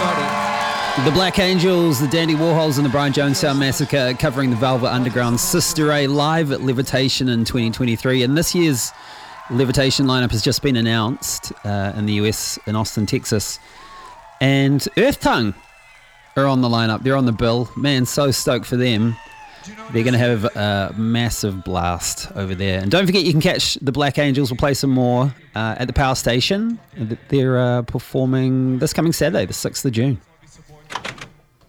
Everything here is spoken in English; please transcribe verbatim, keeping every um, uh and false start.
The Black Angels, the Dandy Warhols and the Brian Jonestown Massacre covering the Velvet Underground Sister Ray live at Levitation in twenty twenty-three. And this year's Levitation lineup has just been announced uh, in the U S, in Austin, Texas. And Earth Tongue are on the lineup. They're on the bill. Man, so stoked for them. They're going to have a massive blast over there. And don't forget, you can catch the Black Angels. We'll play some more uh, at the Power Station. They're uh, performing this coming Saturday, the sixth of June.